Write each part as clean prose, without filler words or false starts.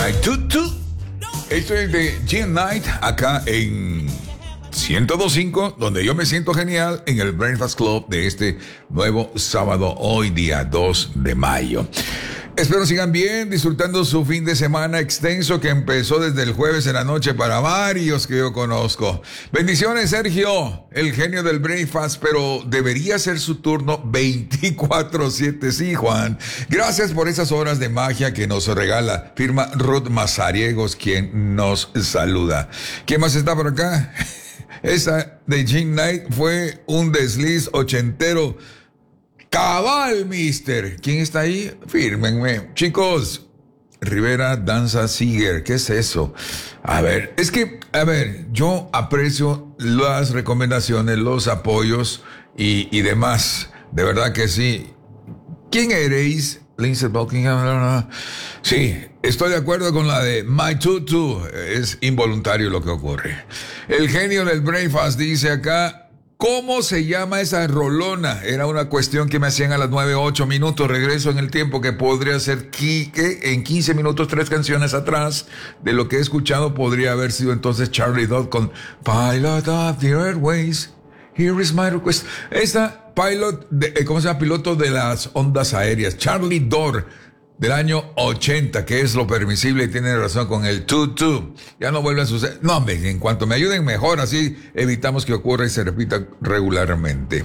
My Tutu. Esto es de Jim Knight, acá en 102.5, donde yo me siento genial en el Breakfast Club de este nuevo sábado, hoy día 2 de mayo. Espero sigan bien, disfrutando su fin de semana extenso que empezó desde el jueves en la noche para varios que yo conozco. Bendiciones, Sergio, el genio del breakfast, pero debería ser su turno 24/7. Sí, Juan. Gracias por esas horas de magia que nos regala. Firma Ruth Mazariegos, quien nos saluda. ¿Quién más está por acá? Esa de Jim Knight fue un desliz ochentero. Cabal, mister. ¿Quién está ahí? Fírmenme. Chicos, Rivera Danza Siger. ¿Qué es eso? A ver, yo aprecio las recomendaciones, los apoyos y demás. De verdad que sí. ¿Quién eres? Lindsey Buckingham. Sí, estoy de acuerdo con la de My Tutu. Es involuntario lo que ocurre. El genio del breakfast dice acá. ¿Cómo se llama esa rolona? Era una cuestión que me hacían a las 9:08 minutos. Regreso en el tiempo que podría ser que en 15 minutos, 3 canciones atrás. De lo que he escuchado podría haber sido entonces Charlie Dodd con Pilot of the Airways. Here is my request. Esta piloto de las ondas aéreas. Charlie Dodd. Del año 80, que es lo permisible y tiene razón con el tutu. Ya no vuelve a suceder. No, hombre, en cuanto me ayuden mejor, así evitamos que ocurra y se repita regularmente.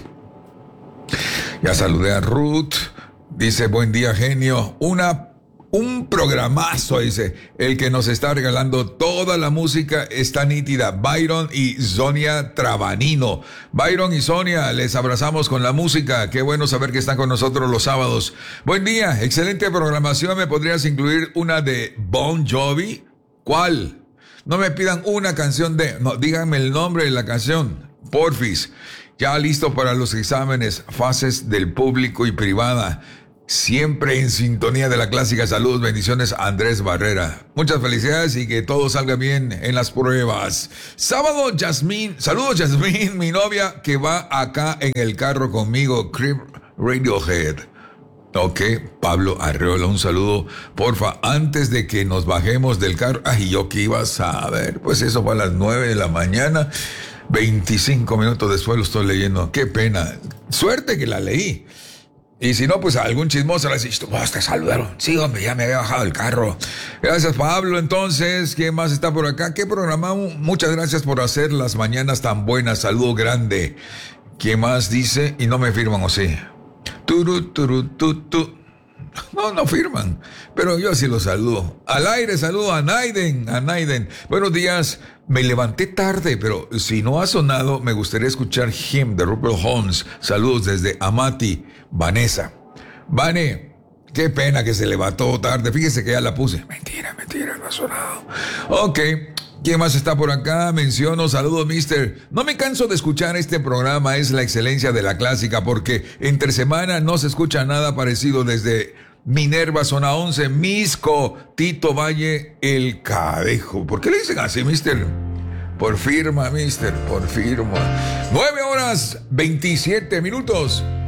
Ya saludé a Ruth. Dice, buen día, genio. Un programazo, dice. El que nos está regalando toda la música está nítida. Byron y Sonia Trabanino. Byron y Sonia, les abrazamos con la música. Qué bueno saber que están con nosotros los sábados. Buen día, excelente programación. ¿Me podrías incluir una de Bon Jovi? ¿Cuál? No me pidan una canción no, díganme el nombre de la canción. Porfis. Ya listo para los exámenes, fases del público y privada. Siempre en sintonía de la clásica. Saludos, bendiciones, Andrés Barrera. Muchas felicidades y que todo salga bien en las pruebas. Sábado, Yasmín. Saludos, Yasmín, mi novia que va acá en el carro conmigo. Crib Radiohead. Ok, Pablo Arreola, un saludo. Porfa, antes de que nos bajemos del carro. Ay, yo qué iba a saber. Pues eso fue a las 9 de la mañana. 25 minutos después lo estoy leyendo. Qué pena. Suerte que la leí. Y si no, pues a algún chismoso le dice, te saludaron. Sí, hombre, ya me había bajado el carro. Gracias, Pablo. Entonces, ¿quién más está por acá? ¿Qué programamos? Muchas gracias por hacer las mañanas tan buenas. Saludo grande. ¿Quién más dice? Y no me firman, ¿o sí? No firman. Pero yo sí los saludo. Al aire saludo a Naiden. Buenos días. Me levanté tarde, pero si no ha sonado, me gustaría escuchar Him de Rupert Holmes. Saludos desde Amati, Vanessa. Vane, qué pena que se levantó tarde. Fíjese que ya la puse. Mentira, no ha sonado. Ok, ¿quién más está por acá? Menciono, saludos, mister. No me canso de escuchar este programa, es la excelencia de la clásica, porque entre semana no se escucha nada parecido desde Minerva, zona 11, Misco, Tito Valle, El Cadejo. ¿Por qué le dicen así, mister? Por firma, mister, por firma. 9:27.